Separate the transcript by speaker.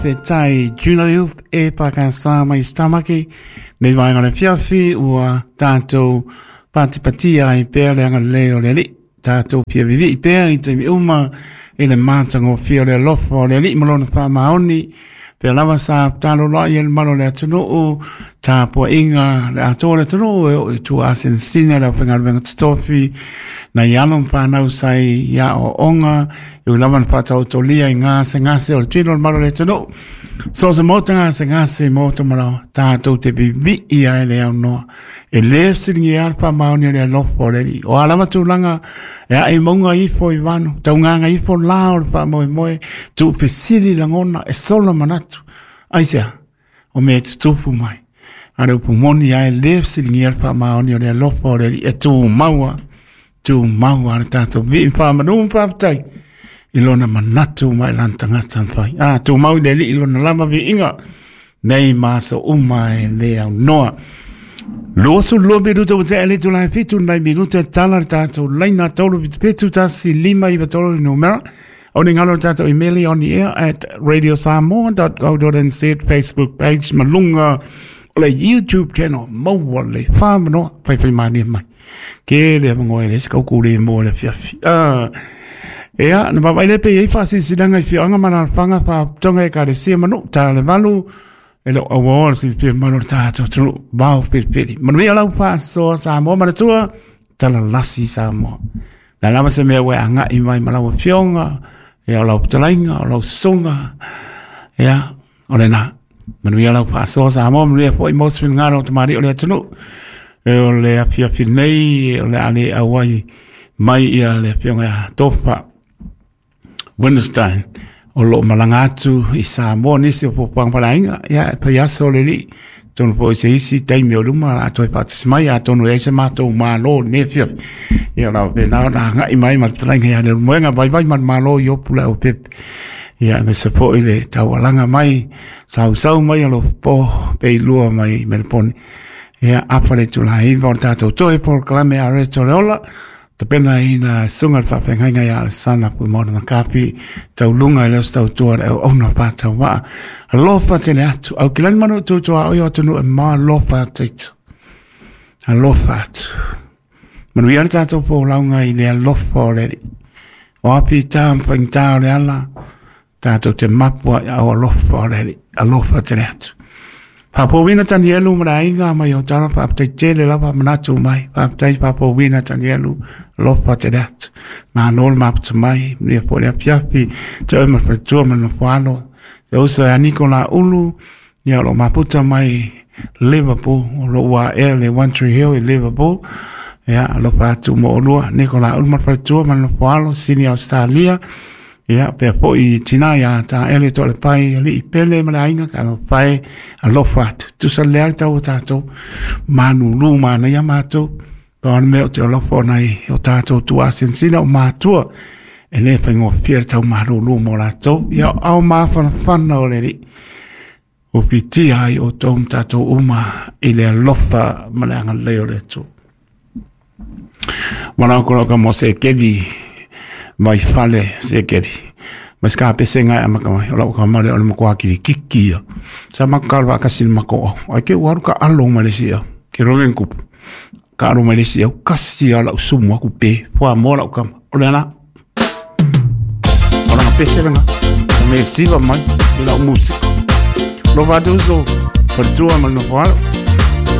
Speaker 1: pe tai Juno Youth e pakasa mai stamaki nei vai ngale fiafi ua tato patipatia i pere anga leo leli tato pia vivi i pere i te uma i le matango fio le lofo leli malona pa maoni pe lava sa talo la i el malo le atunu ta po inga le atole tunu tu asen sina la penga venga stofi na yalon pa na usai ya o onga i laman pa tau tolia i ngase o tino malo le tunu so se mota ngase mota malo tato te bibi i ai le au noa e le siringi alpa maoni le lofo leli o alama tulanga e ai monga ifo i vanu tau nganga ifo lao pa moe tu pesiri langona e solo manatu aisea o me tupu mai are upumoni ai le siringi alpa maoni le lofo leli e tu maua ar tato vi pa manu pa tai ilona manatu mai lantanga tanfai tu mau leli ilona lama vi inga nei maso umai le au noa Losu lobe ruto te ele tu lai fitu nai minuta tala tato laina tolo pitu tasi lima iwa tolo numera Oni ngalo tato email on the air at radiosamoa.co.nz Facebook page malunga le YouTube channel mo le fam no pai mani mai ke le mo le ska ku le mo le fiafi na ba ile pe fa si sidanga fi anga mana panga pa tonga ka le si manu ta le valu Elo awol si pe manor tato tru bao pili. Man we ala pa so sa mo ma tua tala lasi sa mo. La lama se me we anga I mai mala fionga e ala tlainga ala songa. Ya, olena. Man we ala pa so sa mo me foi mo spin ngaro to mari ole tnu. E ole afia finei ole ale awai mai ia le fionga tofa. Winterstein. O lo malangatu I sa mo nisi o popang palainga ya pa ya so leli ton po se isi tai me luma ato pa tsmai ato no ese mato malo nefia ya la na nga I mai matrainga ya le moenga vai man malo yo pula o pep ya me se po ile tawalanga mai sau mai lo po pe lua mai melpon ya apale tu la I vortato to e por clame a retola Tapena ina sunga fa penga ya sana pu mo na kapi tau lunga le sta tu o na pa tau wa lo fa te le atu au kilan manu tu o yo tu no ma lo fa te a lo fa manu ya ta to po launga I le lo fa le o api tam pang ta le ala ta to te mapua o lo fa le a lo fa te le atu Papo wina tanielu mrainga mai o tara pa te tele lava manatu mai pa te papo wina tanielu lo pa te dat ma nol map te mai ni po le piapi te ma pretua ma no falo te usa Nicola Ulu ni lo maputa mai Liverpool lo wa ele One Tree Hill in Liverpool ya lo pa tu mo lo Nicola Ulu ma pretua ma no falo sini Australia Ya pe po I tina ya ta ele to le pai li pele malainga ka no pai a lo fat tu sa le alta o tato manu lu mana ya mato don me te lo fo nai o tato tu asensina o matua ele pengo fier ta manu lu mo la to ya au ma fan no le o piti ai o tom tato uma ile lofa malanga le o le to wana ko ka mo se kedi mai fale se kedi mas ka pesenga ama ka ola ka mare ola ko akiri kiki sa makalwa ka sil mako ai ke waru ka alo Malaysia ke rogen ku ka alo Malaysia kasi ala sumu ku pe fo mola ka ola na ola pesenga me siva mai la música lo va do zo per tu ama no